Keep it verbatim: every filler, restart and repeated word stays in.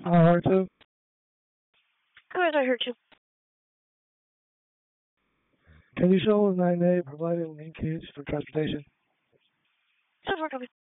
I heard too. Good, I heard you. Can you show us nine A provided linkage for transportation? Just work on